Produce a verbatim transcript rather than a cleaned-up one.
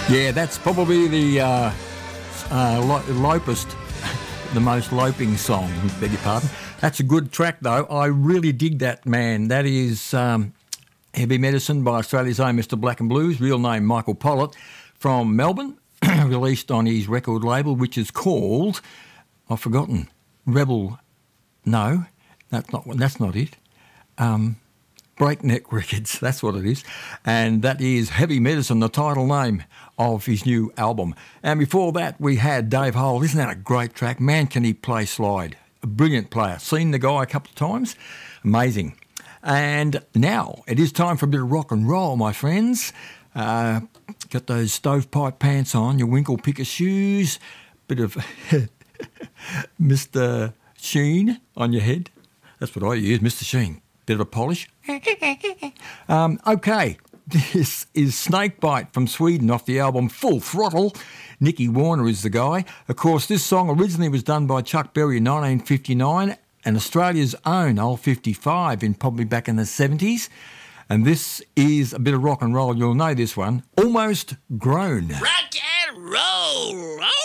Yeah, that's probably the uh, uh, lo- lopest, the most loping song, beg your pardon. That's a good track, though. I really dig that, man. That is um, Heavy Medicine by Australia's own Mister Black and Blues, real name Michael Pollitt, from Melbourne, released on his record label, which is called, I've forgotten, Rebel, no, that's not, that's not it. Um... Breakneck Records, that's what it is. And that is Heavy Medicine, the title name of his new album. And before that, we had Dave Hole. Isn't that a great track? Man, can he play slide. A brilliant player. Seen the guy a couple of times. Amazing. And now it is time for a bit of rock and roll, my friends. Uh, got those stovepipe pants on, your winkle picker shoes, bit of Mister Sheen on your head. That's what I use, Mister Sheen. Bit of a polish. um, okay, this is Snakebite from Sweden off the album Full Throttle. Nicky Warner is the guy. Of course, this song originally was done by Chuck Berry in nineteen fifty-nine and Australia's own Old fifty-five in probably back in the seventies. And this is a bit of rock and roll. You'll know this one. Almost Grown. Rock and roll!